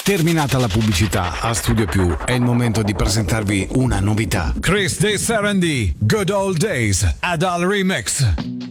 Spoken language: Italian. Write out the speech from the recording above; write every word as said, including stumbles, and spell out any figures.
Terminata la pubblicità, a Studio Più è il momento di presentarvi una novità. Chris De Serendi, Good Old Days, Adal Remix.